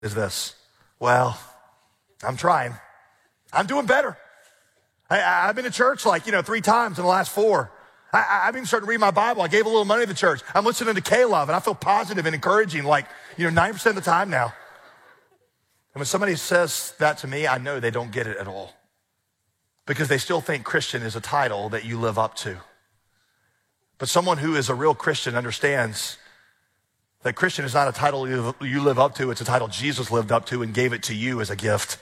is this. Well, I'm trying. I'm doing better. I've been to church 3 times in the last 4. I've been starting to read my Bible. I gave a little money to the church. I'm listening to K-Love, and I feel positive and encouraging 90% of the time now. And when somebody says that to me, I know they don't get it at all, because they still think Christian is a title that you live up to. But someone who is a real Christian understands that Christian is not a title you live up to. It's a title Jesus lived up to and gave it to you as a gift.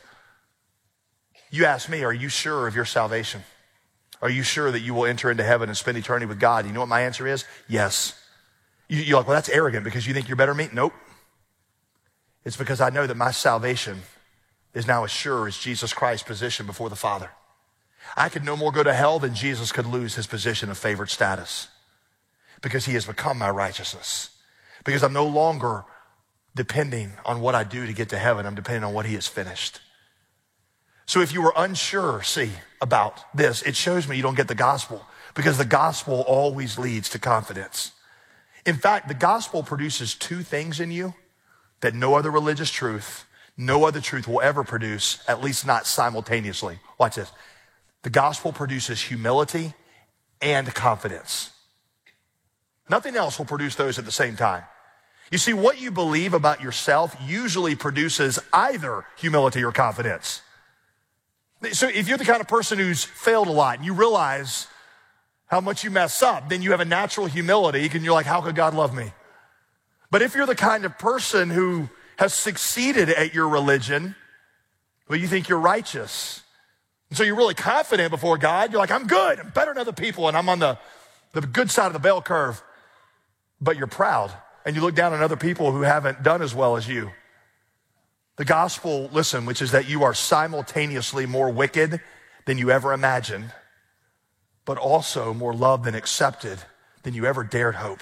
You ask me, are you sure of your salvation? Are you sure that you will enter into heaven and spend eternity with God? You know what my answer is? Yes. You're like, well, that's arrogant because you think you're better than me. Nope. It's because I know that my salvation is now as sure as Jesus Christ's position before the Father. I could no more go to hell than Jesus could lose his position of favored status, because he has become my righteousness. Because I'm no longer depending on what I do to get to heaven. I'm depending on what he has finished. So if you were unsure, about this, it shows me you don't get the gospel, because the gospel always leads to confidence. In fact, the gospel produces 2 things in you that no other religious truth, no other truth will ever produce, at least not simultaneously. Watch this. The gospel produces humility and confidence. Nothing else will produce those at the same time. You see, what you believe about yourself usually produces either humility or confidence. So if you're the kind of person who's failed a lot and you realize how much you mess up, then you have a natural humility and you're like, how could God love me? But if you're the kind of person who has succeeded at your religion, well, you think you're righteous. And so you're really confident before God. You're like, I'm good. I'm better than other people. And I'm on the good side of the bell curve. But you're proud. And you look down on other people who haven't done as well as you. The gospel, listen, which is that you are simultaneously more wicked than you ever imagined, but also more loved and accepted than you ever dared hope.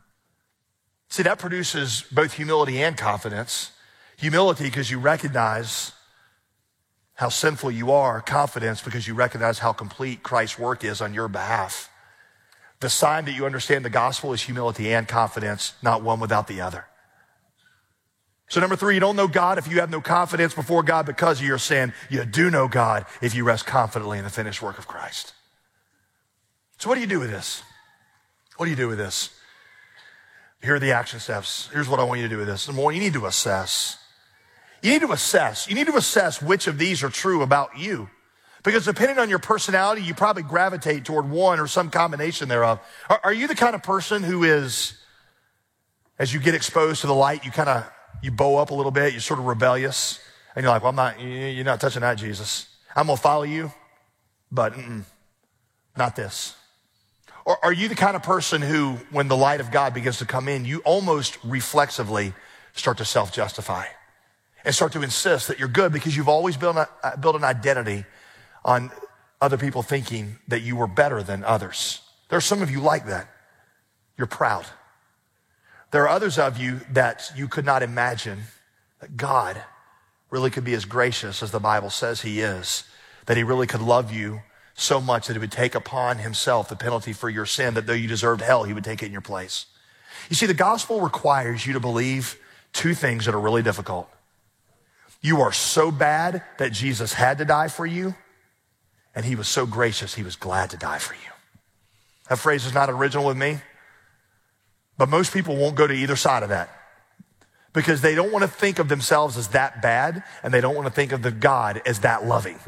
See, that produces both humility and confidence. Humility because you recognize how sinful you are. Confidence because you recognize how complete Christ's work is on your behalf. The sign that you understand the gospel is humility and confidence, not one without the other. So number 3, you don't know God if you have no confidence before God because of your sin. You do know God if you rest confidently in the finished work of Christ. So what do you do with this? What do you do with this? Here are the action steps. Here's what I want you to do with this. Number 1, you need to assess. You need to assess. You need to assess which of these are true about you. Because depending on your personality, you probably gravitate toward one or some combination thereof. Are you the kind of person who is, as you get exposed to the light, you bow up a little bit, you're sort of rebellious, and you're like, well, you're not touching that, Jesus. I'm going to follow you, but not this. Or are you the kind of person who, when the light of God begins to come in, you almost reflexively start to self-justify and start to insist that you're good because you've always built an identity on other people thinking that you were better than others. There are some of you like that. You're proud. There are others of you that you could not imagine that God really could be as gracious as the Bible says he is, that he really could love you so much that he would take upon himself the penalty for your sin, that though you deserved hell, he would take it in your place. You see, the gospel requires you to believe 2 things that are really difficult. You are so bad that Jesus had to die for you, and he was so gracious, he was glad to die for you. That phrase is not original with me, but most people won't go to either side of that because they don't want to think of themselves as that bad, and they don't want to think of the God as that loving.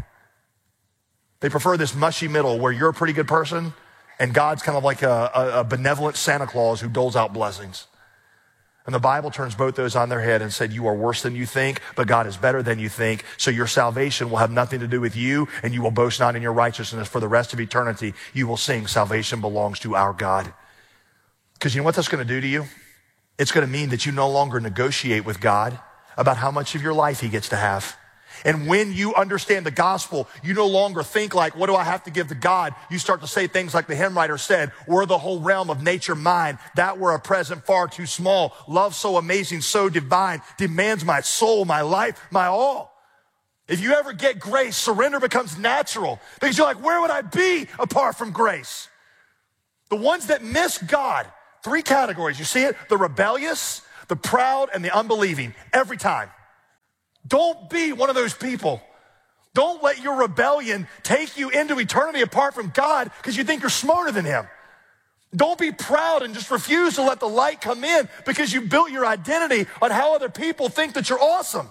They prefer this mushy middle where you're a pretty good person and God's kind of like a benevolent Santa Claus who doles out blessings. And the Bible turns both those on their head and said, you are worse than you think, but God is better than you think. So your salvation will have nothing to do with you, and you will boast not in your righteousness. For the rest of eternity, you will sing, salvation belongs to our God. Because you know what that's going to do to you? It's going to mean that you no longer negotiate with God about how much of your life he gets to have. And when you understand the gospel, you no longer think like, what do I have to give to God? You start to say things like the hymn writer said, were the whole realm of nature mine, that were a present far too small. Love so amazing, so divine, demands my soul, my life, my all. If you ever get grace, surrender becomes natural because you're like, where would I be apart from grace? The ones that miss God, 3 categories. You see it? The rebellious, the proud, and the unbelieving every time. Don't be one of those people. Don't let your rebellion take you into eternity apart from God because you think you're smarter than him. Don't be proud and just refuse to let the light come in because you built your identity on how other people think that you're awesome.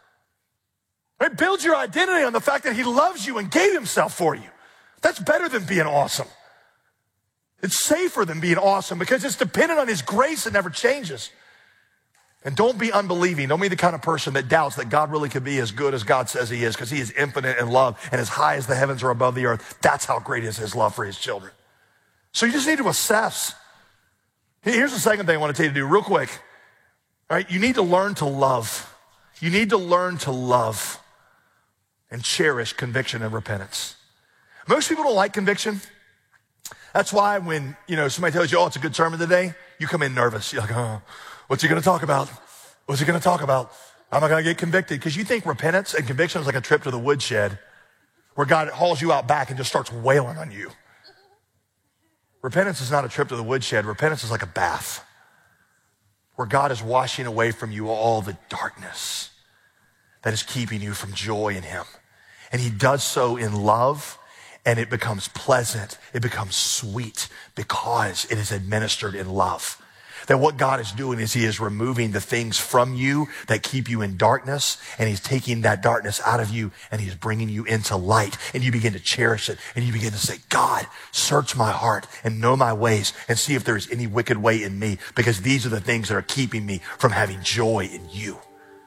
Right? Build your identity on the fact that he loves you and gave himself for you. That's better than being awesome. It's safer than being awesome because it's dependent on his grace that never changes. And don't be unbelieving. Don't be the kind of person that doubts that God really could be as good as God says he is, because he is infinite in love and as high as the heavens are above the earth. That's how great is his love for his children. So you just need to assess. Here's the second thing I want to tell you to do real quick. All right, you need to learn to love. You need to learn to love and cherish conviction and repentance. Most people don't like conviction. That's why when, somebody tells you, oh, it's a good sermon today, you come in nervous. You're like, oh, what's he going to talk about? What's he going to talk about? Am I going to get convicted? Because you think repentance and conviction is like a trip to the woodshed where God hauls you out back and just starts wailing on you. Repentance is not a trip to the woodshed. Repentance is like a bath where God is washing away from you all the darkness that is keeping you from joy in him. And he does so in love, and it becomes pleasant. It becomes sweet because it is administered in love. That what God is doing is he is removing the things from you that keep you in darkness, and he's taking that darkness out of you, and he's bringing you into light, and you begin to cherish it, and you begin to say, God, search my heart and know my ways and see if there is any wicked way in me, because these are the things that are keeping me from having joy in you.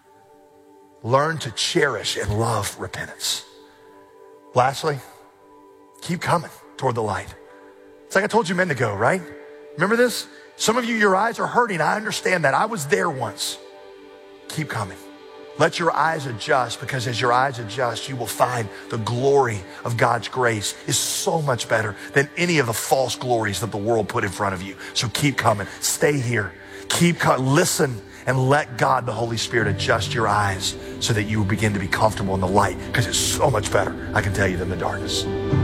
Learn to cherish and love repentance. Lastly, keep coming toward the light. It's like I told you men to go, right? Remember this? Some of you, your eyes are hurting. I understand that. I was there once. Keep coming. Let your eyes adjust, because as your eyes adjust, you will find the glory of God's grace is so much better than any of the false glories that the world put in front of you. So keep coming. Stay here. Keep coming. Listen and let God, the Holy Spirit, adjust your eyes so that you will begin to be comfortable in the light, because it's so much better, I can tell you, than the darkness.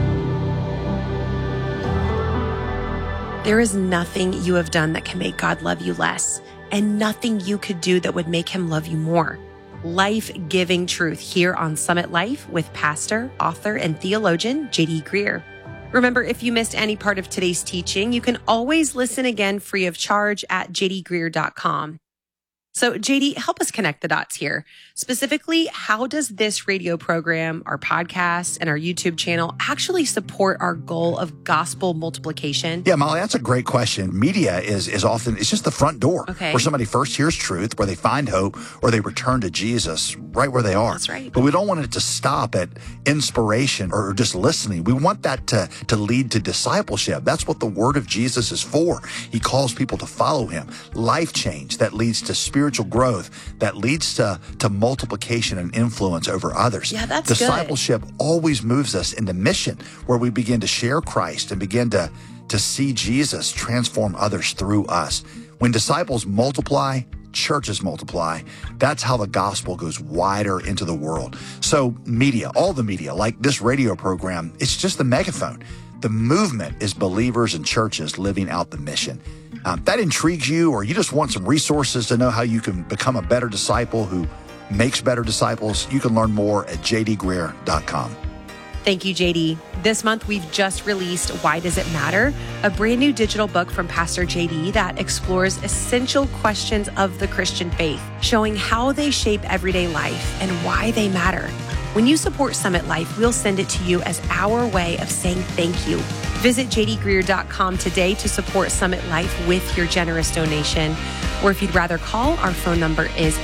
There is nothing you have done that can make God love you less, and nothing you could do that would make him love you more. Life-giving truth here on Summit Life with pastor, author, and theologian J.D. Greear. Remember, if you missed any part of today's teaching, you can always listen again free of charge at jdgreear.com. So JD, help us connect the dots here. Specifically, how does this radio program, our podcast, and our YouTube channel actually support our goal of gospel multiplication? Yeah, Molly, that's a great question. Media is often, it's just the front door where somebody first hears truth, where they find hope, or they return to Jesus right where they are. That's right. But we don't want it to stop at inspiration or just listening. We want that to lead to discipleship. That's what the word of Jesus is for. He calls people to follow him. Life change that leads to spiritual growth, that leads to multiplication and influence over others. Yeah, that's Discipleship always moves us into mission, where we begin to share Christ and begin to see Jesus transform others through us. When disciples multiply, churches multiply. That's how the gospel goes wider into the world. So media, all the media, like this radio program, it's just the megaphone. The movement is believers and churches living out the mission. That intrigues you, or you just want some resources to know how you can become a better disciple who makes better disciples, you can learn more at jdgreear.com. Thank you, JD. This month, we've just released Why Does It Matter? A brand new digital book from Pastor JD that explores essential questions of the Christian faith, showing how they shape everyday life and why they matter. When you support Summit Life, we'll send it to you as our way of saying thank you. Visit jdgreear.com today to support Summit Life with your generous donation. Or if you'd rather call, our phone number is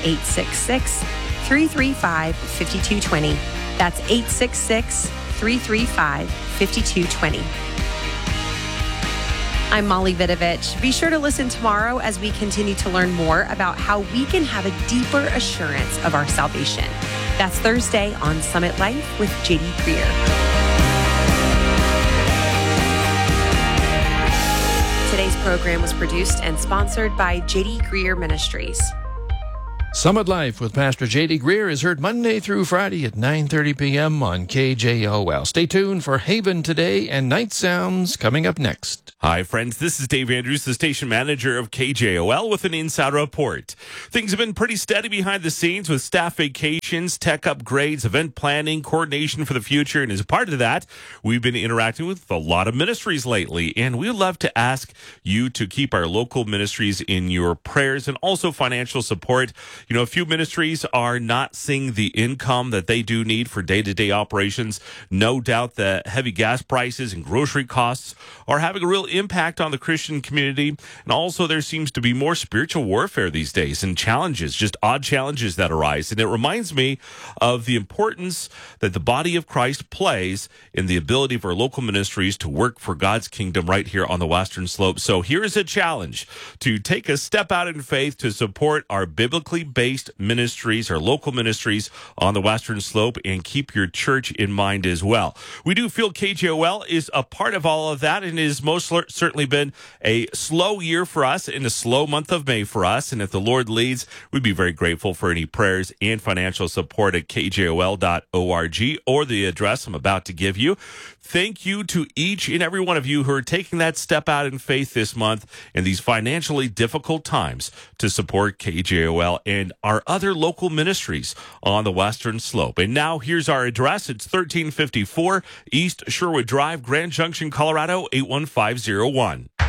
866-335-5220. That's 866-335-5220. I'm Molly Vidovich. Be sure to listen tomorrow as we continue to learn more about how we can have a deeper assurance of our salvation. That's Thursday on Summit Life with J.D. Greear. Today's program was produced and sponsored by J.D. Greear Ministries. Summit Life with Pastor J.D. Greear is heard Monday through Friday at 9:30 p.m. on KJOL. Stay tuned for Haven Today and Night Sounds coming up next. Hi, friends. This is Dave Andrews, the station manager of KJOL, with an Inside Report. Things have been pretty steady behind the scenes with staff vacation renovations, tech upgrades, event planning, coordination for the future. And as a part of that, we've been interacting with a lot of ministries lately. And we'd love to ask you to keep our local ministries in your prayers and also financial support. You know, a few ministries are not seeing the income that they do need for day-to-day operations. No doubt that heavy gas prices and grocery costs are having a real impact on the Christian community. And also there seems to be more spiritual warfare these days and challenges, just odd challenges that arise. And it reminds me of the importance that the body of Christ plays in the ability of our local ministries to work for God's kingdom right here on the Western Slope. So here's a challenge to take a step out in faith to support our biblically based ministries, our local ministries on the Western Slope, and keep your church in mind as well. We do feel KJOL is a part of all of that and has most certainly been a slow year for us and a slow month of May for us. And if the Lord leads, we'd be very grateful for any prayers and financial support at kjol.org or the address I'm about to give you. Thank you to each and every one of you who are taking that step out in faith this month in these financially difficult times to support KJOL and our other local ministries on the Western Slope. And now here's our address. It's 1354 East Sherwood Drive, Grand Junction, Colorado, 81501.